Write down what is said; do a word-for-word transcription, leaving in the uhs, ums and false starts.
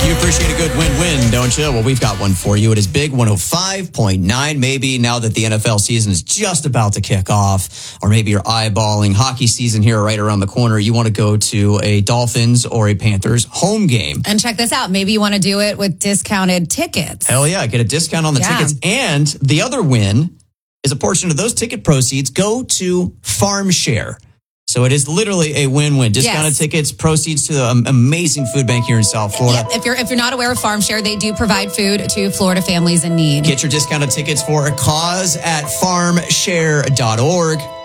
You appreciate a good win-win, don't you? Well, we've got one for you. It is Big one oh five point nine. Maybe now that the N F L season is just about to kick off, or maybe you're eyeballing hockey season here right around the corner, you want to go to a Dolphins or a Panthers home game. And check this out. Maybe you want to do it with discounted tickets. Hell yeah, get a discount on the Yeah. tickets. And the other win is a portion of those ticket proceeds go to Farm Share. So it is literally a win-win. Discounted Yes. tickets, proceeds to the um, amazing food bank here in South Florida. If you're if you're not aware of Farm Share, they do provide food to Florida families in need. Get your discounted tickets for a cause at farm share dot org.